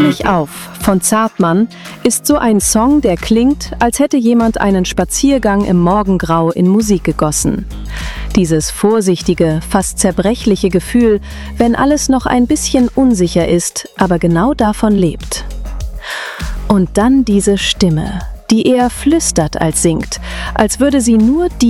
mich auf von Zartmann ist so ein Song, der klingt, als hätte jemand einen Spaziergang im Morgengrau in Musik gegossen. Dieses vorsichtige, fast zerbrechliche Gefühl, wenn alles noch ein bisschen unsicher ist, aber genau davon lebt. Und dann diese Stimme, die eher flüstert als singt, als würde sie nur